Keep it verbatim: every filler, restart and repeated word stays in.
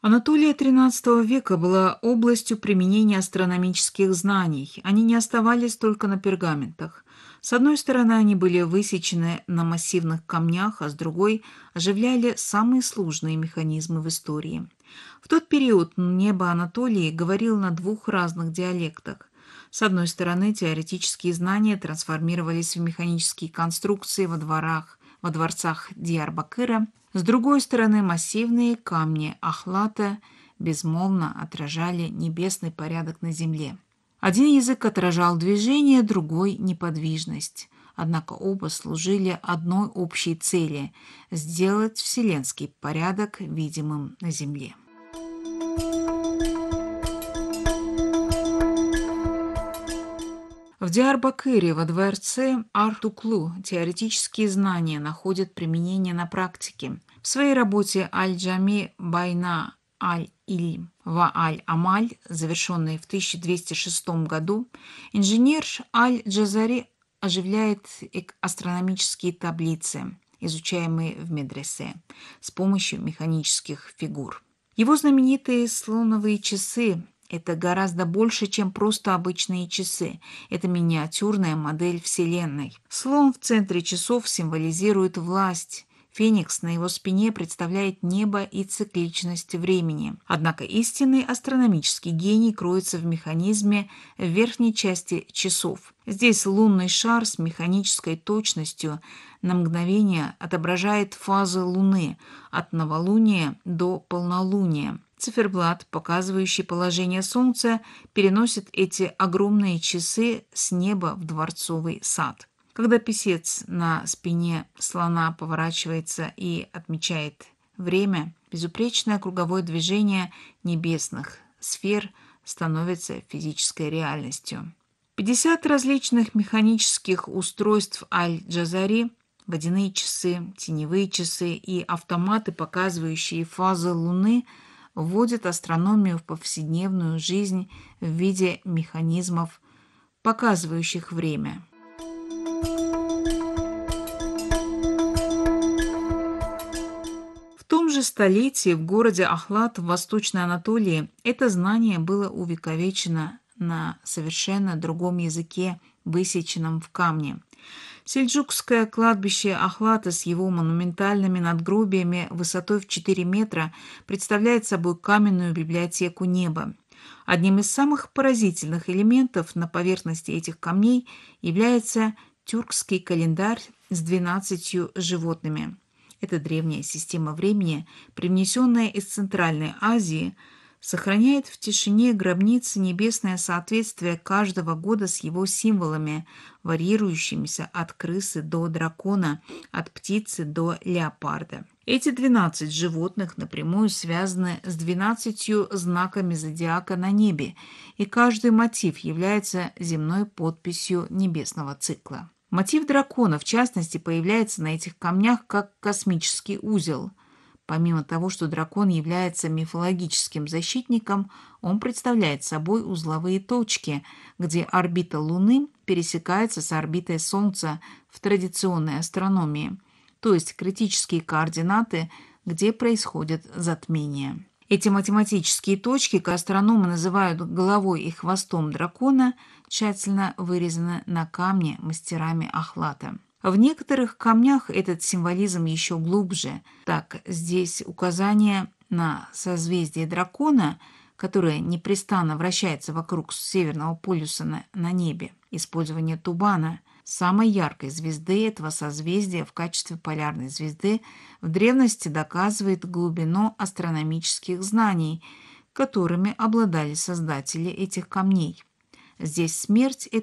Анатолия тринадцатого века была областью применения астрономических знаний. Они не оставались только на пергаментах. С одной стороны, они были высечены на массивных камнях, а с другой оживляли самые сложные механизмы в истории. В тот период небо Анатолии говорило на двух разных диалектах. С одной стороны, теоретические знания трансформировались в механические конструкции во дворах, во дворцах Диарбакыра. С другой стороны, массивные камни Ахлата безмолвно отражали небесный порядок на земле. Один язык отражал движение, другой — неподвижность. Однако оба служили одной общей цели — сделать вселенский порядок видимым на земле. В Диарбакыре во дворце Артуклу теоретические знания находят применение на практике. В своей работе «Аль-Джами Байна Аль-Илм ва Аль-Амаль», завершенной в тысяча двести шестом году, инженер Аль-Джазари оживляет астрономические таблицы, изучаемые в медресе, с помощью механических фигур. Его знаменитые слоновые часы — это гораздо больше, чем просто обычные часы. Это миниатюрная модель Вселенной. Слон в центре часов символизирует власть. Феникс на его спине представляет небо и цикличность времени. Однако истинный астрономический гений кроется в механизме в верхней части часов. Здесь лунный шар с механической точностью на мгновение отображает фазы Луны от новолуния до полнолуния. Циферблат, показывающий положение Солнца, переносит эти огромные часы с неба в дворцовый сад. Когда писец на спине слона поворачивается и отмечает время, безупречное круговое движение небесных сфер становится физической реальностью. пятьдесят различных механических устройств Аль-Джазари — водяные часы, теневые часы и автоматы, показывающие фазы Луны — вводят астрономию в повседневную жизнь в виде механизмов, показывающих время. В том же столетии в городе Ахлат в Восточной Анатолии это знание было увековечено на совершенно другом языке, высеченном в камне. Сельджукское кладбище Ахлата с его монументальными надгробиями высотой в четыре метра представляет собой каменную библиотеку неба. Одним из самых поразительных элементов на поверхности этих камней является тюркский календарь с двенадцатью животными. Эта древняя система времени, привнесенная из Центральной Азии, сохраняет в тишине гробницы небесное соответствие каждого года с его символами, варьирующимися от крысы до дракона, от птицы до леопарда. Эти двенадцать животных напрямую связаны с двенадцатью знаками зодиака на небе, и каждый мотив является земной подписью небесного цикла. Мотив дракона, в частности, появляется на этих камнях как космический узел. Помимо того, что дракон является мифологическим защитником, он представляет собой узловые точки, где орбита Луны пересекается с орбитой Солнца в традиционной астрономии, то есть критические координаты, где происходят затмения. Эти математические точки астрономы называют головой и хвостом дракона, тщательно вырезаны на камне мастерами Ахлата. В некоторых камнях этот символизм еще глубже. Так, здесь указание на созвездие дракона, которое непрестанно вращается вокруг северного полюса на, на небе. Использование Тубана, самой яркой звезды этого созвездия в качестве полярной звезды, в древности доказывает глубину астрономических знаний, которыми обладали создатели этих камней. Здесь смерть — это